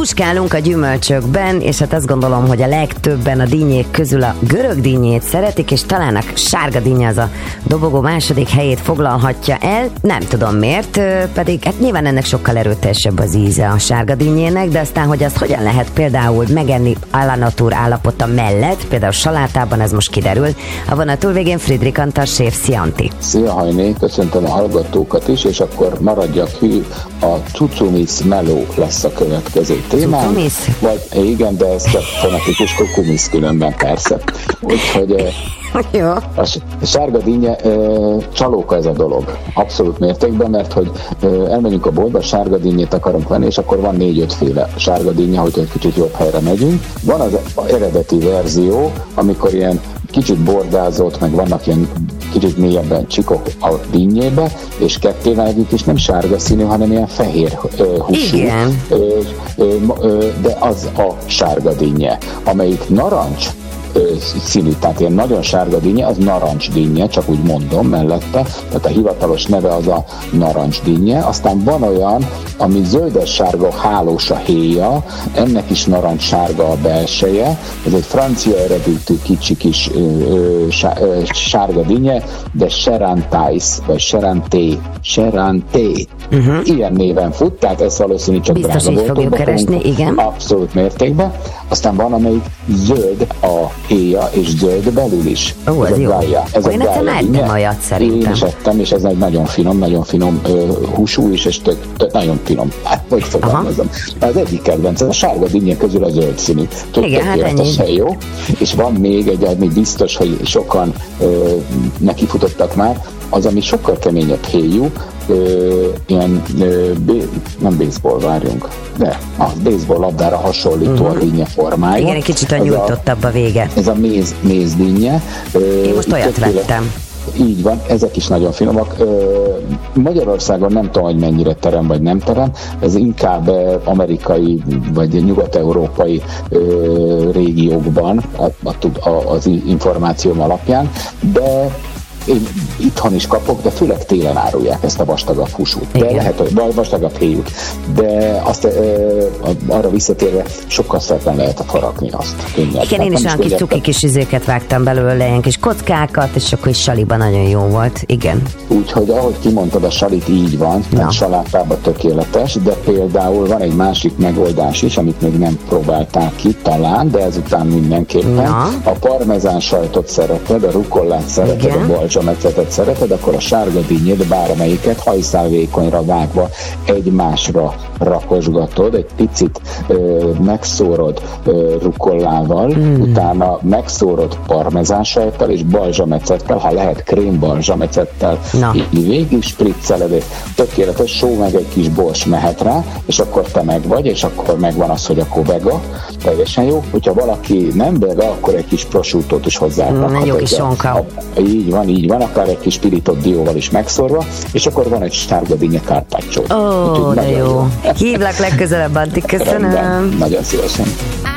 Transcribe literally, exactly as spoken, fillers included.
Fuskálunk a gyümölcsökben, és hát azt gondolom, hogy a legtöbben a dinnyék közül a görög dinnyét szeretik, és talán a sárga dinnye az a dobogó második helyét foglalhatja el. Nem tudom miért, pedig hát nyilván ennek sokkal erőteljesebb az íze a sárga dinnyének, de aztán, hogy azt hogyan lehet például megenni a la nature állapota mellett, például salátában, ez most kiderül. A vonatúl végén Friedrich Antal séf, Szianti. Szia Hajné, köszöntöm a hallgatókat is, és akkor maradjak hű, a cucumis meló lesz a következő témám. Cucumis? Vagy igen, de ez csak fonetikus kukumis különben persze. Úgyhogy jó. A sárga dinnye, csalóka ez a dolog. Abszolút mértékben, mert hogy elmegyünk a boltba, sárga dinnyét akarunk venni, és akkor van négy-öt féle sárga dinnye, hogy egy kicsit jobb helyre megyünk. Van az eredeti verzió, amikor ilyen kicsit bordázott, meg vannak ilyen kicsit mélyebben csikok a dinnyébe, és kettévágjuk, és nem sárga színű, hanem ilyen fehér húsú. Igen. De az a sárga dinnye, amelyik narancs színű, tehát ilyen nagyon sárga dinnye, az narancs dinnye, csak úgy mondom mellette, tehát a hivatalos neve az a narancs dinnye, aztán van olyan, ami zöldes-sárga hálós a héja, ennek is narancssárga a belseje, ez egy francia eredetű kicsi kis ö, ö, ö, sárga dinnye, de Cherantais, vagy Cheranté, Cheranté, uh-huh. ilyen néven fut, tehát ez valószínű csak biztos drága így fogjuk keresni, igen. Abszolút mértékben. Aztán van, amelyik zöld a héja, és zöld belül is. Ó, ez, ez jó. Gája, ez Én egyszer láttam olyat szerintem. Én is ettem, és ez egy nagyon finom, nagyon finom ö, húsú is, és tök, tök, nagyon finom. Hát, hogy fogalmazom. Az egyik kedvenc, a sárga dinnye közül a zöld színű. Tök, igen, hát ennyi. Jó. És van még egy, ami biztos, hogy sokan ö, nekifutottak már, az, ami sokkal keményebb héjú, ö, ilyen, ö, bé, nem baseball, várjunk, de a baseball labdára hasonlító uh-huh. a dinnye formája. Igen, egy kicsit a nyújtottabb a vége. Ez a méz, méz dinnye. Én most olyat vettem. Így van, ezek is nagyon finomak. Magyarországon nem tudom, hogy mennyire terem vagy nem terem, ez inkább amerikai vagy nyugat-európai régiókban az információm alapján, de én itthon is kapok, de főleg télen árulják ezt a vastagabb húsút. De igen. Lehet, hogy vastagabb héjút. De azt e, arra visszatérve sokkal szépen lehet faragni azt. Könnyebb. Igen, én is olyan kis cuki kis izéket vágtam belőle, ilyen kis kockákat, és akkor is saliban nagyon jó volt. Igen. Úgyhogy ahogy kimondtad, a salit így van, tehát salátában tökéletes, de például van egy másik megoldás is, amit még nem próbálták ki talán, de ezután mindenképpen. Na. A parmezán sajtot szereted, a rukollát szereted, igen. A balzsamecetet szereted, akkor a sárga dinnyét bármelyiket hajszál vékonyra vágva egymásra rakosgatod, egy picit ö, megszórod ö, rukollával, mm. utána megszórod parmezánsajttal és balzsamecettel, ha lehet krémbalzsamecettel, így végig spricceled, egy tökéletes só meg egy kis bors mehet rá, és akkor te meg vagy, és akkor megvan az, hogy akkor vega, teljesen jó. Hogyha valaki nem vega, akkor egy kis prosciuttót is hozzárakhat. Mm, jó kis sonka. Így van, így van, akár egy kis pirított dióval is megszorva, és akkor van egy sárga dinnye carpaccio. Ó, de jó. jó. Hívlak legközelebb, Antti, köszönöm. Rendben, nagyon szívesen.